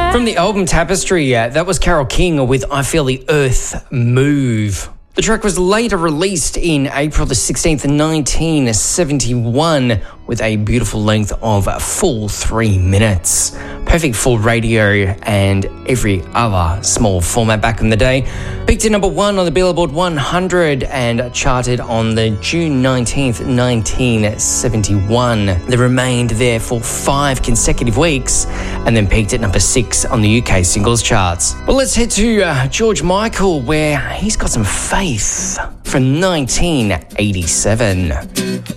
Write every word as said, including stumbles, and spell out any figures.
From the album Tapestry, uh, that was Carole King with I Feel the Earth Move. The track was later released in April the sixteenth, nineteen seventy-one with a beautiful length of a full three minutes. Perfect for radio and every other small format back in the day. Peaked at number one on the Billboard one hundred and charted on the June nineteenth, nineteen seventy-one. They remained there for five consecutive weeks and then peaked at number six on the U K singles charts. Well, let's head to uh, George Michael, where he's got some faith from nineteen eighty-seven.